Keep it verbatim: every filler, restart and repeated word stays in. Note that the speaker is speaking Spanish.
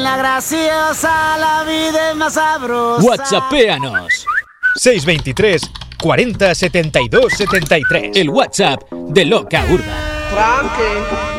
la graciosa, la vida es más sabrosa. WhatsAppéanos. seis veintitrés cuarenta setenta y dos setenta y tres. El WhatsApp de Loca Urban. Frankie.